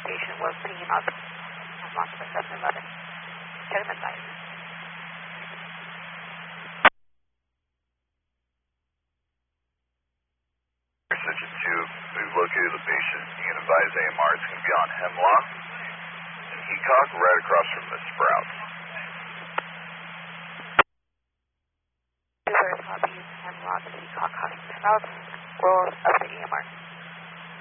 patient was singing on Hemlock for 711. Check them inside. Section 2, we've located the patient. You can advise AMR it's going to be on Hemlock and Heacock right across from the Sprouts. Copy Hemlock and Heacock, Sprouts, roll up the EMR.